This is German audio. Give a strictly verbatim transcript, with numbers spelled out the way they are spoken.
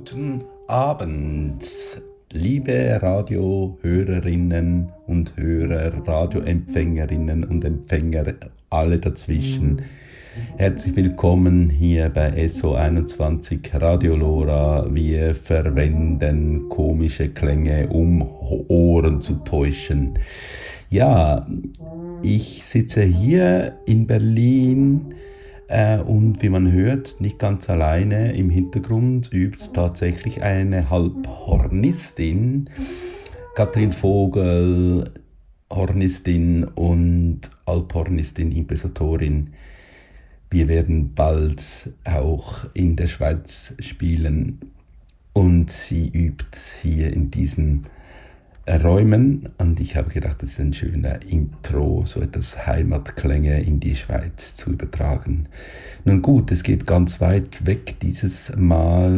Guten Abend, liebe Radiohörerinnen und Hörer, Radioempfängerinnen und Empfänger, alle dazwischen. Herzlich willkommen hier bei S O einundzwanzig Radio LoRa. Wir verwenden komische Klänge, um Ohren zu täuschen. Ja, ich sitze hier in Berlin. Äh, und wie man hört, nicht ganz alleine. Im Hintergrund übt tatsächlich eine Halbhornistin, Katrin Vogel, Hornistin und Alphornistin, Impressatorin. Wir werden bald auch in der Schweiz spielen und sie übt hier in diesen Räumen, und ich habe gedacht, das ist ein schöner Intro, so etwas Heimatklänge in die Schweiz zu übertragen. Nun gut, es geht ganz weit weg dieses Mal.